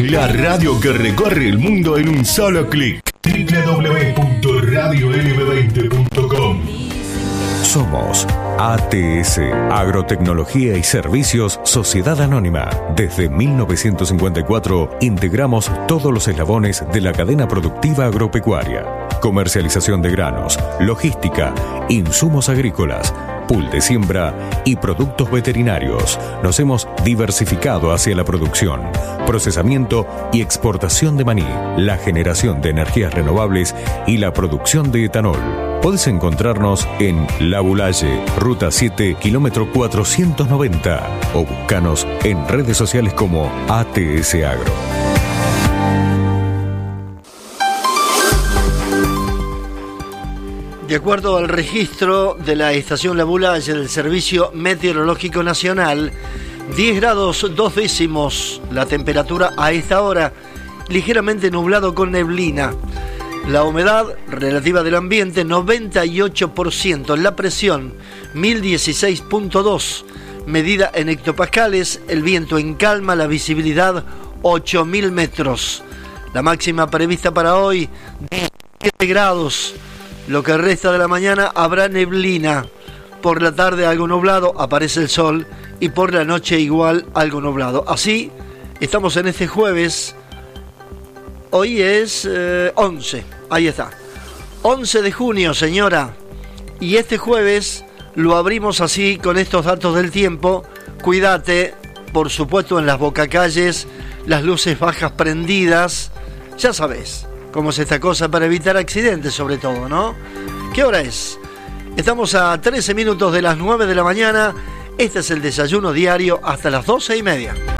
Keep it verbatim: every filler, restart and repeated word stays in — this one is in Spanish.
La radio que recorre el mundo en un solo clic. doble u doble u doble u punto radio l b veinte punto com. Somos A T S, Agrotecnología y Servicios Sociedad Anónima. Desde mil novecientos cincuenta y cuatro integramos todos los eslabones de la cadena productiva agropecuaria. Comercialización de granos, logística, insumos agrícolas, pool de siembra y productos veterinarios. Nos hemos diversificado hacia la producción, procesamiento y exportación de maní, la generación de energías renovables y la producción de etanol. Podés encontrarnos en La Bulaye, Ruta siete, kilómetro cuatrocientos noventa, o buscanos en redes sociales como A T S Agro. De acuerdo al registro de la estación La Bulaye del Servicio Meteorológico Nacional, diez grados dos décimos la temperatura a esta hora, ligeramente nublado con neblina. La humedad relativa del ambiente noventa y ocho por ciento, la presión mil dieciséis punto dos, medida en hectopascales, el viento en calma, la visibilidad ocho mil metros. La máxima prevista para hoy diecisiete grados. Lo que resta de la mañana habrá neblina. Por la tarde algo nublado, aparece el sol, y por la noche igual algo nublado. Así estamos en este jueves. Hoy es eh, once, ahí está. once de junio, señora. Y este jueves lo abrimos así con estos datos del tiempo. Cuídate, por supuesto, en las bocacalles, las luces bajas prendidas. Ya sabes cómo es esta cosa para evitar accidentes, sobre todo, ¿no? ¿Qué hora es? Estamos a trece minutos de las nueve de la mañana. Este es el desayuno diario hasta las doce y media.